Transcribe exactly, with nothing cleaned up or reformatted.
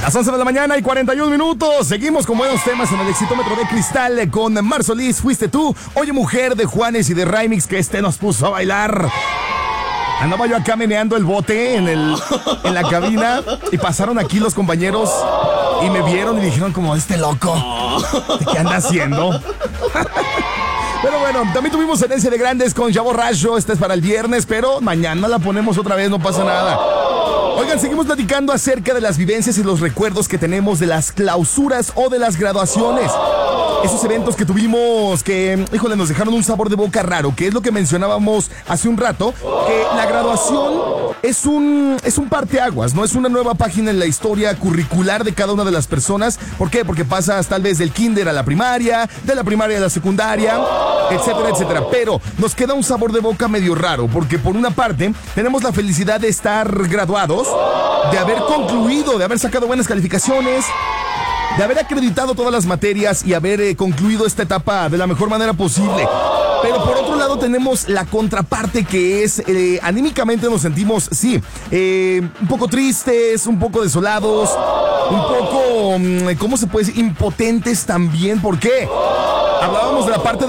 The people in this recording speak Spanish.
Las once de la mañana y cuarenta y un minutos. Seguimos con buenos temas en el Exitómetro de Cristal con Mar Solís, Fuiste Tú. Oye, mujer de Juanes y de Raimix, que este nos puso a bailar. Andaba yo acá meneando el bote en, el, en la cabina y pasaron aquí los compañeros y me vieron y dijeron como, este loco, ¿qué anda haciendo? Pero bueno, también tuvimos Herencia de Grandes con Ya Borracho. Esta es para el viernes, pero mañana la ponemos otra vez, no pasa nada. Oigan, seguimos platicando acerca de las vivencias y los recuerdos que tenemos de las clausuras o de las graduaciones. Esos eventos que tuvimos que, híjole, nos dejaron un sabor de boca raro, que es lo que mencionábamos hace un rato, que la graduación es un, es un parteaguas, ¿no? Es una nueva página en la historia curricular de cada una de las personas. ¿Por qué? Porque pasas tal vez del kinder a la primaria, de la primaria a la secundaria, etcétera, etcétera. Pero nos queda un sabor de boca medio raro, porque por una parte tenemos la felicidad de estar graduados, de haber concluido, de haber sacado buenas calificaciones, de haber acreditado todas las materias y haber eh, concluido esta etapa de la mejor manera posible. Pero por otro lado tenemos la contraparte, que es, eh, anímicamente nos sentimos, sí, eh, un poco tristes, un poco desolados, un poco, ¿cómo se puede decir? Impotentes también. ¿Por qué? Hablábamos de la parte